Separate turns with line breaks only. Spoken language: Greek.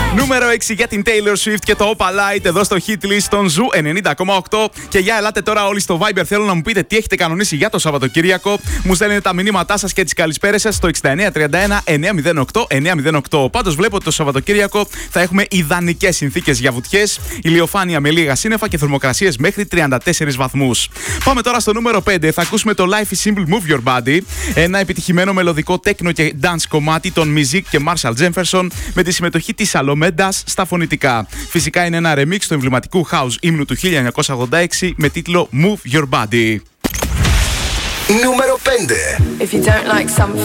Νούμερο 6 για την Taylor Swift και το Opa Light εδώ στο hit list των Ζου 90,8. Και για ελάτε τώρα όλοι στο Viber. Θέλω να μου πείτε τι έχετε κανονίσει για το Σαββατοκύριακο. Μου στέλνετε τα μηνύματά σας και τις καλησπέρες σας στο 6931-908. Πάντως βλέπω ότι το Σαββατοκύριακο θα έχουμε ιδανικές συνθήκες για βουτιές, ηλιοφάνεια με λίγα σύννεφα και θερμοκρασίες μέχρι 34 βαθμούς. Πάμε τώρα στο νούμερο 5. Θα ακούσουμε το Life is Simple Move Your Body. Ένα επιτυχημένο μελωδικό techno και dance κομμάτι των Mizik και Marshall Jefferson με τη συμμετοχή της Αλομέντας στα φωνητικά. Φυσικά είναι ένα remix του εμβληματικού house ύμνου του 1986 με τίτλο Move Your Body.
Νούμερο 5.